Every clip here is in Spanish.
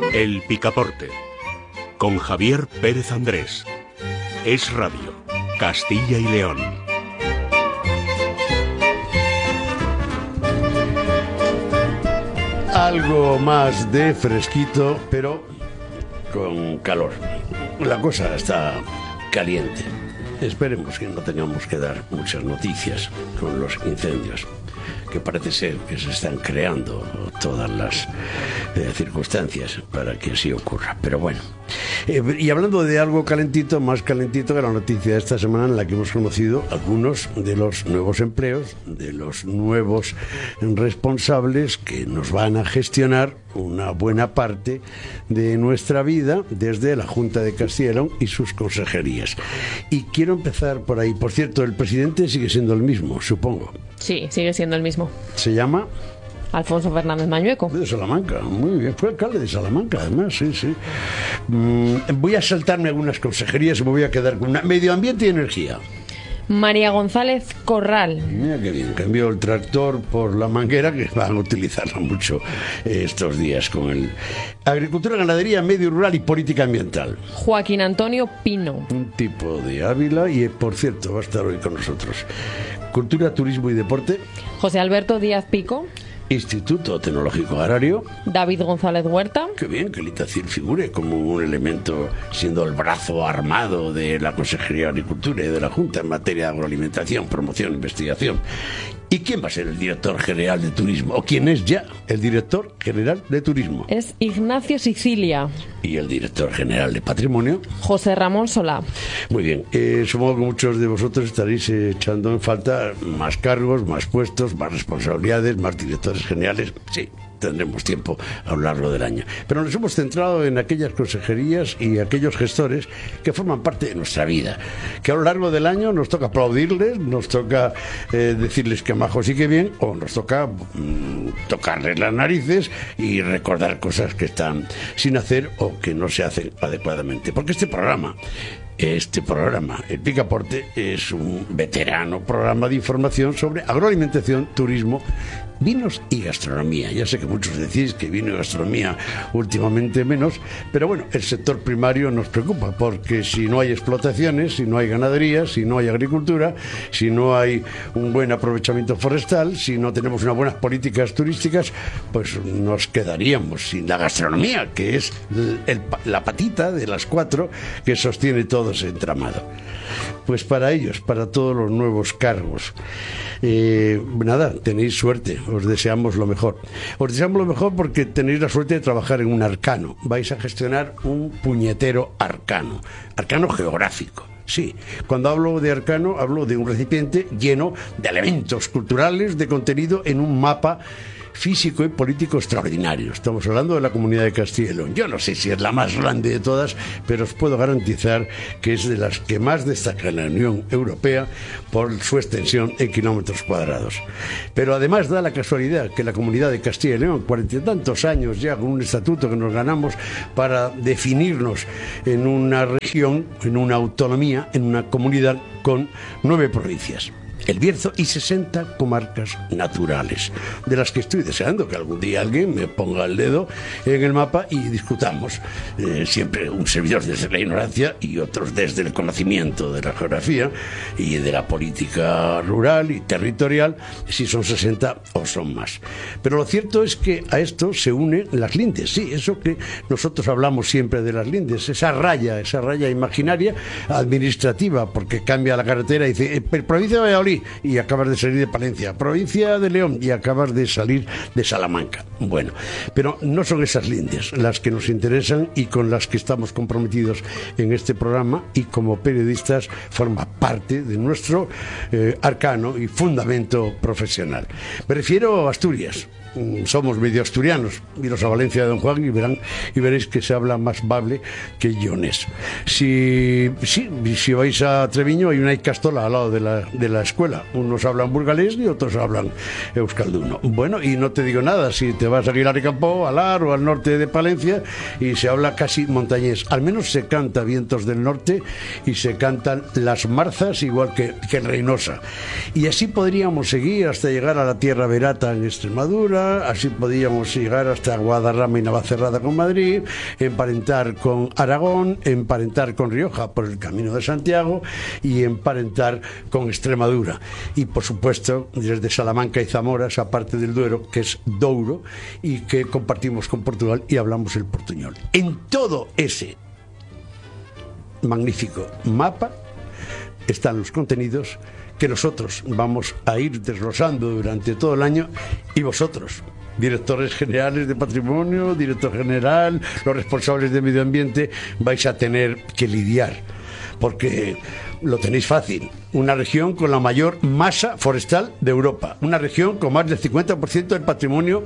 El Picaporte, con Javier Pérez Andrés. Es Radio, Castilla y León. Algo más de fresquito, pero con calor. La cosa está caliente. Esperemos que no tengamos que dar muchas noticias con los incendios, que parece ser que se están creando todas las circunstancias para que así ocurra. Pero bueno, y hablando de algo calentito, más calentito que la noticia de esta semana, en la que hemos conocido algunos de los nuevos empleos, de los nuevos responsables que nos van a gestionar una buena parte de nuestra vida desde la Junta de Castilla y León y sus consejerías. Y quiero empezar por ahí. Por cierto, el presidente sigue siendo el mismo, supongo. Sí, sigue siendo el mismo. ¿Se llama? Alfonso Fernández Mañueco. De Salamanca, muy bien. Fue alcalde de Salamanca, además, sí, sí. Voy a saltarme algunas consejerías y me voy a quedar con una. Medio Ambiente y Energía. María González Corral. Mira qué bien, cambió el tractor por la manguera, que van a utilizarla mucho estos días con el Agricultura, Ganadería, Medio Rural y Política Ambiental. Joaquín Antonio Pino. Un tipo de Ávila y, por cierto, va a estar hoy con nosotros. Cultura, Turismo y Deporte. José Alberto Díaz Pico. Instituto Tecnológico Agrario. David González Huerta. Qué bien que Litacil figure como un elemento, siendo el brazo armado de la Consejería de Agricultura y de la Junta en materia de agroalimentación, promoción, investigación. ¿Y quién va a ser el director general de turismo? ¿O quién es ya el director general de turismo? Es Ignacio Sicilia. ¿Y el director general de patrimonio? José Ramón Solá. Muy bien, supongo que muchos de vosotros estaréis echando en falta más cargos, más puestos, más responsabilidades, más directores generales. Sí, tendremos tiempo a lo largo del año. Pero nos hemos centrado en aquellas consejerías y aquellos gestores que forman parte de nuestra vida, que a lo largo del año nos toca aplaudirles, nos toca decirles que majos y que bien, o nos toca tocarles las narices y recordar cosas que están sin hacer o que no se hacen adecuadamente. Porque este programa, el Picaporte, es un veterano programa de información sobre agroalimentación, turismo, vinos y gastronomía. Ya sé que muchos decís que vino y gastronomía últimamente menos, pero bueno, el sector primario nos preocupa, porque si no hay explotaciones, si no hay ganadería, si no hay agricultura, si no hay un buen aprovechamiento forestal, si no tenemos unas buenas políticas turísticas, pues nos quedaríamos sin la gastronomía, que es la patita de las cuatro que sostiene todo ese entramado. Pues para ellos, para todos los nuevos cargos, nada, tenéis suerte, os deseamos lo mejor. Os deseamos lo mejor porque tenéis la suerte de trabajar en un arcano. Vais a gestionar un puñetero arcano geográfico. Sí, cuando hablo de arcano, hablo de un recipiente lleno de elementos culturales, de contenido en un mapa físico y político extraordinario. Estamos hablando de la Comunidad de Castilla y León. Yo no sé si es la más grande de todas, pero os puedo garantizar que es de las que más destaca en la Unión Europea por su extensión en kilómetros cuadrados. Pero además da la casualidad que la Comunidad de Castilla y León, 40 y tantos años ya, con un estatuto que nos ganamos para definirnos en una región, en una autonomía, en una comunidad con 9 provincias. El Bierzo y 60 comarcas naturales, de las que estoy deseando que algún día alguien me ponga el dedo en el mapa y discutamos. Siempre un servidor desde la ignorancia y otros desde el conocimiento de la geografía y de la política rural y territorial, si son 60 o son más. Pero lo cierto es que a esto se unen las lindes. Sí, eso que nosotros hablamos siempre de las lindes, esa raya imaginaria administrativa, porque cambia la carretera y dice, provincia de Valladolid, y acabas de salir de Palencia, provincia de León, y acabas de salir de Salamanca. Bueno, pero no son esas lindes las que nos interesan y con las que estamos comprometidos en este programa, y como periodistas forma parte de nuestro arcano y fundamento profesional. Me refiero a Asturias. Somos medio asturianos. Iros a Valencia de Don Juan y veréis que se habla más bable que llonés. Si vais a Treviño, hay una Icastola al lado de la escuela. Unos hablan burgalés y otros hablan euskalduno. Bueno, y no te digo nada si te vas a Aguilar y Campo, a Lar o al norte de Palencia, y se habla casi montañés. Al menos se canta vientos del norte y se cantan las marzas igual que en Reynosa. Y así podríamos seguir hasta llegar a la Tierra Verata en Extremadura, Extremadura, así podíamos llegar hasta Guadarrama y Navacerrada con Madrid, emparentar con Aragón, emparentar con Rioja por el Camino de Santiago y emparentar con Extremadura. Y por supuesto, desde Salamanca y Zamora, esa parte del Duero que es Douro y que compartimos con Portugal y hablamos el portuñol. En todo ese magnífico mapa están los contenidos que nosotros vamos a ir desglosando durante todo el año, y vosotros, directores generales de patrimonio, director general, los responsables de medio ambiente, vais a tener que lidiar, porque lo tenéis fácil. Una región con la mayor masa forestal de Europa, una región con más del 50% del patrimonio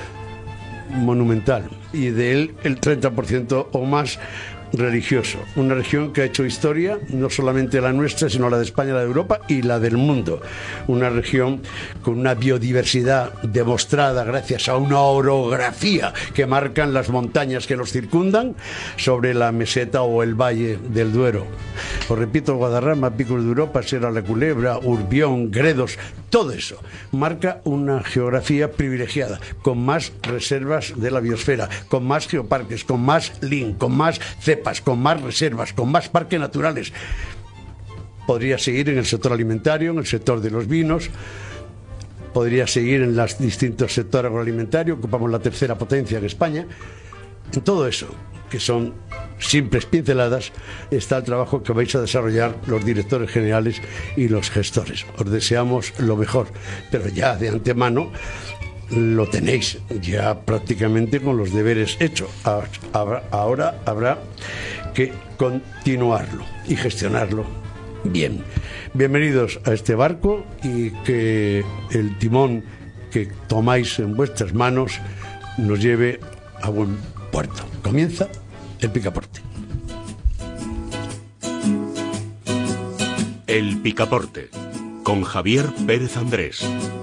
monumental y de él el 30% o más religioso. Una región que ha hecho historia, no solamente la nuestra, sino la de España, la de Europa y la del mundo. Una región con una biodiversidad demostrada gracias a una orografía que marcan las montañas que los circundan sobre la meseta o el valle del Duero. Os repito, Guadarrama, Picos de Europa, Sierra la Culebra, Urbión, Gredos, todo eso marca una geografía privilegiada, con más reservas de la biosfera, con más geoparques, con más LIN, con más cepas, con más reservas, con más parques naturales. Podría seguir en el sector alimentario, en el sector de los vinos, podría seguir en los distintos sectores agroalimentarios, ocupamos la tercera potencia en España. En todo eso, que son simples pinceladas, está el trabajo que vais a desarrollar los directores generales y los gestores. Os deseamos lo mejor, pero ya de antemano lo tenéis ya prácticamente con los deberes hechos. Ahora habrá que continuarlo y gestionarlo bien. Bienvenidos a este barco, y que el timón que tomáis en vuestras manos nos lleve a buen puerto. Comienza el Picaporte. El Picaporte, con Javier Pérez Andrés.